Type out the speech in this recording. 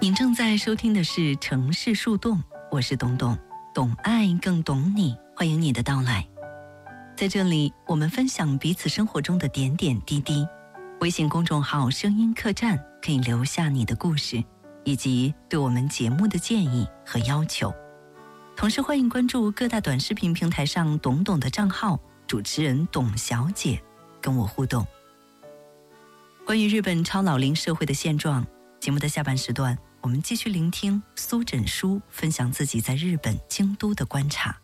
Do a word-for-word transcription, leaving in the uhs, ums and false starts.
您正在收听的是城市树洞，我是董董，懂爱更懂你，欢迎你的到来。在这里，我们分享彼此生活中的点点滴滴。微信公众号声音客栈可以留下你的故事，以及对我们节目的建议和要求。同时欢迎关注各大短视频平台上董董的账号，主持人董小姐，跟我互动。关于日本超老龄社会的现状，节目的下半时段，我们继续聆听苏枕书分享自己在日本京都的观察。